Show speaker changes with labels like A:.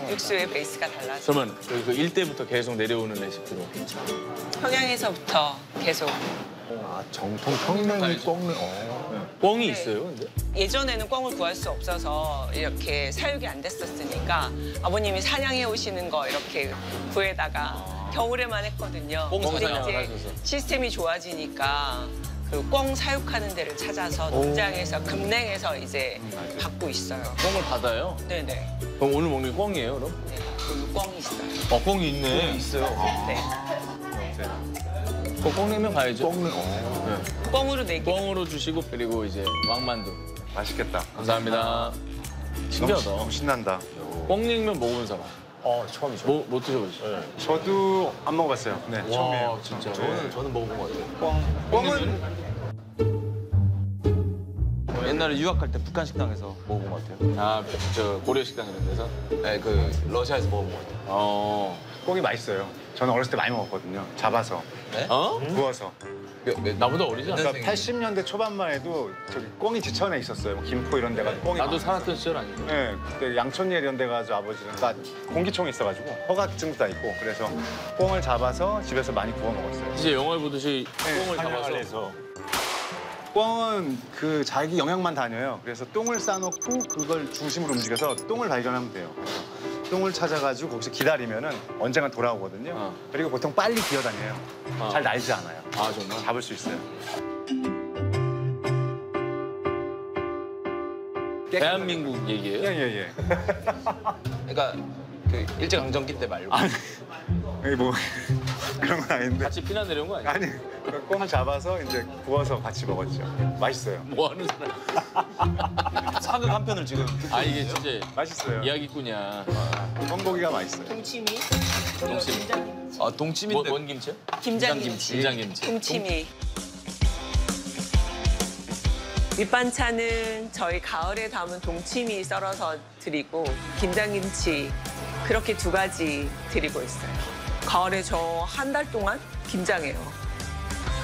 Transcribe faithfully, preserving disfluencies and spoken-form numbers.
A: 육수의 베이스가 달라져.
B: 그러면 그 일대부터 계속 내려오는 레시피로.
A: 평양에서부터 계속.
C: 아, 정통 평냉이 꽁. 어.
B: 꽁이
A: 네.
B: 있어요, 근데?
A: 예전에는 꽁을 구할 수 없어서 이렇게 사육이 안 됐었으니까 아버님이 사냥해 오시는 거 이렇게 구에다가 겨울에만 했거든요.
B: 꽁
A: 근데
B: 사냥을
A: 이제
B: 하셔서.
A: 시스템이 좋아지니까 그 꽁 사육하는 데를 찾아서 농장에서 금냉에서 이제 받고 있어요.
B: 꽁을 받아요?
A: 네네.
B: 그럼 오늘 먹는 게 꽁이에요, 그럼?
A: 네, 그 꽁이 있어요.
B: 어, 꽁이 있네. 있어요.
A: 네.
B: 그 꽁냉면 가야죠.
C: 꽁. 어.
B: 네.
A: 꽁으로 내기.
B: 꽁으로 주시고 그리고 이제 왕만두.
D: 맛있겠다.
B: 감사합니다. 신기하다.
D: 너무, 너무 신난다.
B: 꽁냉면 먹어본 사람.
C: 어, 처음이죠.
B: 뭐, 뭐 드셔보셨어요?
D: 저도 안 먹어봤어요. 네, 처음이에요.
B: 진짜.
C: 저는 저는 먹어본 것 같아요.
D: 꽁. 꽁은
E: 옛날에 유학할 때 북한 식당에서 먹어본 것 같아요.
B: 아, 저 고려 식당 이런 데서?
C: 네, 그 러시아에서 먹어본 것 같아요.
B: 어.
D: 꽁이 맛있어요. 저는 어렸을 때 많이 먹었거든요. 잡아서,
B: 어?
D: 구워서.
C: 몇, 몇,
B: 나보다 어리지 않아?
D: 그러니까 팔십 년대 초반만 해도 저기 꽁이 지천에 있었어요. 뭐 김포 이런 데 가서 꽁이
B: 나도
D: 많았어요.
B: 살았던 시절 아니고.
D: 네, 그때 양천리 이런 데 가서 아버지는 나 공기총이 있어가지고 허가증도 다 있고 그래서 꽁을 잡아서 집에서 많이 구워 먹었어요.
B: 이제 영화에 보듯이
D: 네,
B: 꽁을
D: 사냥을
B: 잡아서.
D: 해서. 꽁은 그 자기 영역만 다녀요. 그래서 똥을 싸놓고 그걸 중심으로 움직여서 똥을 발견하면 돼요. 똥을 찾아가지고 거기서 기다리면은 언젠간 돌아오거든요.
B: 어.
D: 그리고 보통 빨리 기어다녀요.
B: 어.
D: 잘 날지 않아요.
B: 아, 정말?
D: 잡을 수 있어요.
B: 대한민국 얘기예요?
D: 예예예. 예, 예.
C: 그러니까 그 일제강점기 때 말고.
D: 아니, 여기 뭐 그런 건 아닌데.
B: 같이 피난 내려온 거 아니야?
D: 아니, 그 꽁을 잡아서 이제 구워서 같이 먹었죠. 맛있어요.
B: 뭐 하는 사람?
E: 사극 한 편을 지금
B: 아, 이게 진짜
D: 맛있어요.
B: 이야기꾼이야.
D: 꽁고기가 맛있어요.
A: 동치미.
B: 동치미.
A: 김장김치.
E: 아 동치미인데
B: 뭐, 뭔 김치요?
A: 김장김치.
B: 김장김치.
A: 동치미. 밑반찬은 저희 가을에 담은 동치미 썰어서 드리고 김장김치 그렇게 두 가지 드리고 있어요. 가을에 저 한 달 동안 김장해요.